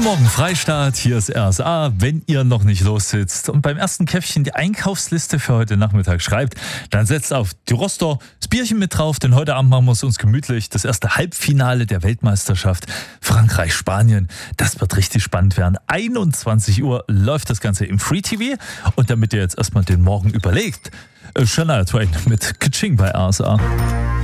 Morgen Freistaat, hier ist RSA, wenn ihr noch nicht lossitzt und beim ersten Käffchen die Einkaufsliste für heute Nachmittag schreibt, dann setzt auf die Roster das Bierchen mit drauf, denn heute Abend machen wir es uns gemütlich. Das erste Halbfinale der Weltmeisterschaft Frankreich-Spanien, das wird richtig spannend werden. 21 Uhr läuft das Ganze im Free TV und damit ihr jetzt erstmal den Morgen überlegt, Shania Twain mit Kaching bei RSA.